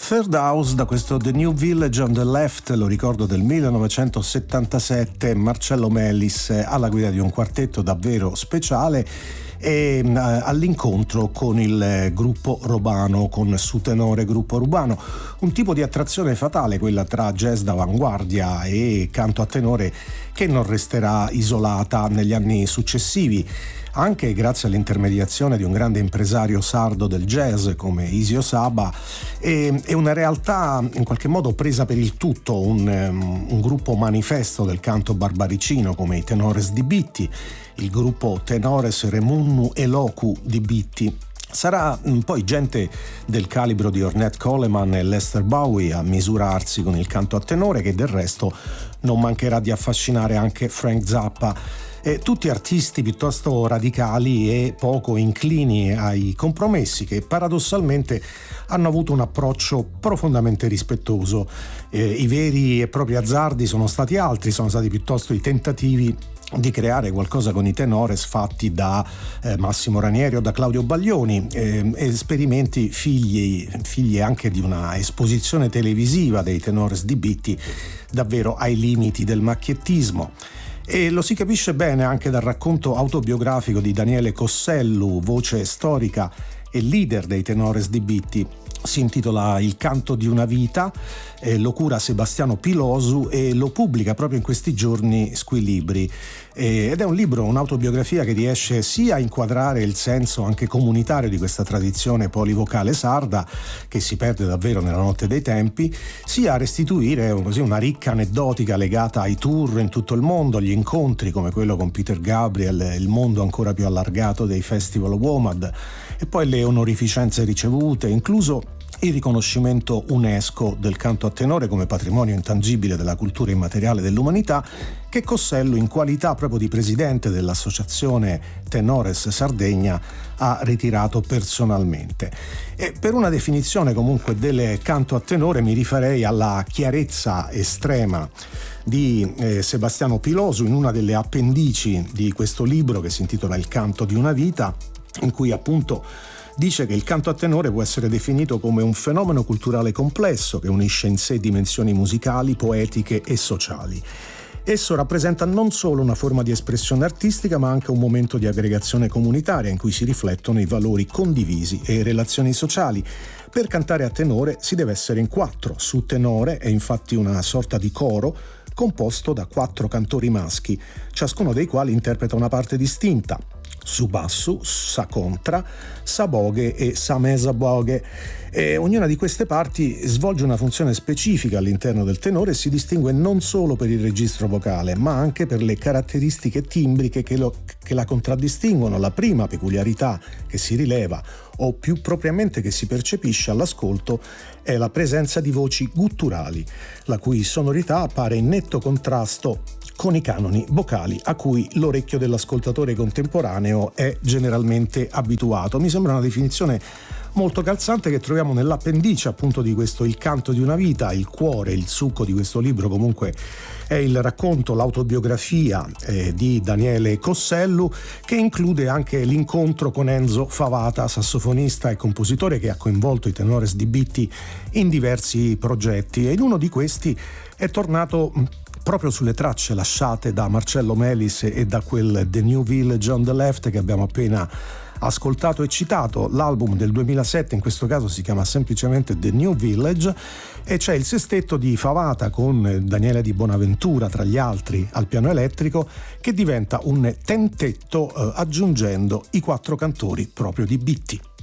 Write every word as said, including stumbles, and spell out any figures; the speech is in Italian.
Third House, da questo The New Village on the Left, lo ricordo del millenovecentosettantasette, Marcello Mellis alla guida di un quartetto davvero speciale e uh, all'incontro con il gruppo Robano, con su tenore gruppo Rubano, un tipo di attrazione fatale, quella tra jazz d'avanguardia e canto a tenore, che non resterà isolata negli anni successivi, anche grazie all'intermediazione di un grande impresario sardo del jazz come Isio Saba. È una realtà in qualche modo presa per il tutto, un, un gruppo manifesto del canto barbaricino come i Tenores di Bitti, il gruppo Tenores Remunnu Eloku di Bitti. Sarà poi gente del calibro di Ornette Coleman e Lester Bowie a misurarsi con il canto a tenore, che del resto non mancherà di affascinare anche Frank Zappa. Eh, tutti artisti piuttosto radicali e poco inclini ai compromessi, che paradossalmente hanno avuto un approccio profondamente rispettoso. Eh, I veri e propri azzardi sono stati altri, sono stati piuttosto i tentativi di creare qualcosa con i tenores fatti da eh, Massimo Ranieri o da Claudio Baglioni, eh, esperimenti figli, figli anche di una esposizione televisiva dei Tenores di Bitti davvero ai limiti del macchiettismo. E lo si capisce bene anche dal racconto autobiografico di Daniele Cossellu, voce storica e leader dei Tenores di Bitti. Si intitola Il canto di una vita, eh, lo cura Sebastiano Pilosu e lo pubblica proprio in questi giorni Squilibri. Eh, ed è un libro, un'autobiografia che riesce sia a inquadrare il senso anche comunitario di questa tradizione polivocale sarda, che si perde davvero nella notte dei tempi, sia a restituire così una ricca aneddotica legata ai tour in tutto il mondo, gli incontri come quello con Peter Gabriel, il mondo ancora più allargato dei Festival W O M A D, e poi le onorificenze ricevute, incluso il riconoscimento UNESCO del canto a tenore come patrimonio intangibile della cultura immateriale dell'umanità, che Cossellu, in qualità proprio di presidente dell'associazione Tenores Sardegna, ha ritirato personalmente. E per una definizione comunque del canto a tenore mi rifarei alla chiarezza estrema di eh, Sebastiano Pilosu in una delle appendici di questo libro che si intitola Il canto di una vita, in cui appunto dice che il canto a tenore può essere definito come un fenomeno culturale complesso che unisce in sé dimensioni musicali, poetiche e sociali. Esso rappresenta non solo una forma di espressione artistica, ma anche un momento di aggregazione comunitaria in cui si riflettono i valori condivisi e relazioni sociali. Per cantare a tenore si deve essere in quattro. Su tenore è infatti una sorta di coro composto da quattro cantori maschi, ciascuno dei quali interpreta una parte distinta: su basso, sa contra, sa boghe e sa mesa boghe. E ognuna di queste parti svolge una funzione specifica all'interno del tenore e si distingue non solo per il registro vocale, ma anche per le caratteristiche timbriche che, lo, che la contraddistinguono. La prima peculiarità che si rileva, o più propriamente che si percepisce all'ascolto, è la presenza di voci gutturali, la cui sonorità appare in netto contrasto con i canoni vocali a cui l'orecchio dell'ascoltatore contemporaneo è generalmente abituato. Mi sembra una definizione molto calzante che troviamo nell'appendice appunto di questo Il canto di una vita. Il cuore, il succo di questo libro comunque è il racconto, l'autobiografia eh, di Daniele Cossellu, che include anche l'incontro con Enzo Favata, sassofonista e compositore che ha coinvolto i Tenores di Bitti in diversi progetti, e in uno di questi è tornato proprio sulle tracce lasciate da Marcello Melis e da quel The New Village on the Left che abbiamo appena ascoltato e citato. L'album del duemilasette in questo caso si chiama semplicemente The New Village e c'è il sestetto di Favata con Daniele Di Bonaventura tra gli altri al piano elettrico, che diventa un tentetto eh, aggiungendo i quattro cantori proprio di Bitti.